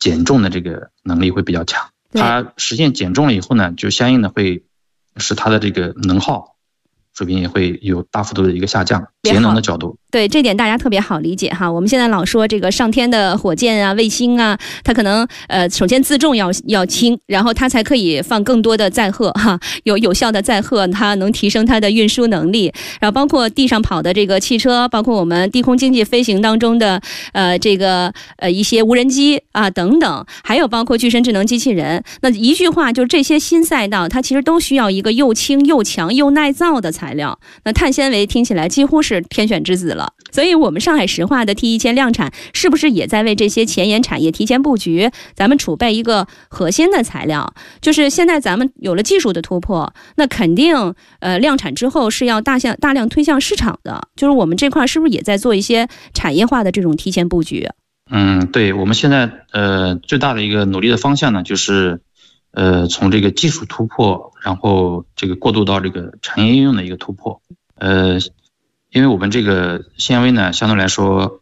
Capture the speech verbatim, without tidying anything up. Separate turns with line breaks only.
减重的这个能力会比较强。它实现减重了以后呢，就相应的会使它的这个能耗水平也会有大幅度的一个下降，节能的角度。
对，这点大家特别好理解哈。我们现在老说这个上天的火箭啊、卫星啊，它可能呃，首先自重要要轻，然后它才可以放更多的载荷哈，有有效的载荷，它能提升它的运输能力。然后包括地上跑的这个汽车，包括我们低空经济飞行当中的呃这个呃一些无人机啊等等，还有包括具身智能机器人。那一句话就是这些新赛道，它其实都需要一个又轻又强又耐造的材料。那碳纤维听起来几乎是天选之子了。所以我们上海石化的 T 一千量产是不是也在为这些前沿产业提前布局，咱们储备一个核心的材料？就是现在咱们有了技术的突破，那肯定呃量产之后是要大向大量推向市场的，就是我们这块是不是也在做一些产业化的这种提前布局？
嗯，对，我们现在呃最大的一个努力的方向呢，就是呃从这个技术突破，然后这个过渡到这个产业应用的一个突破。呃因为我们这个纤维呢，相对来说